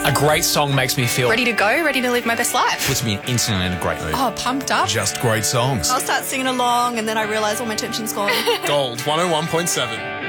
A great song makes me feel... Ready to go, ready to live my best life. Puts me instantly in a great mood. Oh, pumped up. Just great songs. I'll start singing along and then I realise all my tension's gone. Gold 101.7.